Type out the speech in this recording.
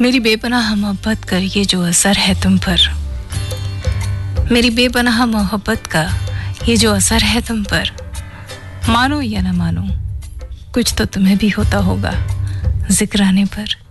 मेरी बेपनाह मोहब्बत का ये जो असर है तुम पर, मेरी बेपनाह मोहब्बत का ये जो असर है तुम पर, मानो या ना मानो कुछ तो तुम्हें भी होता होगा जिक्र आने पर।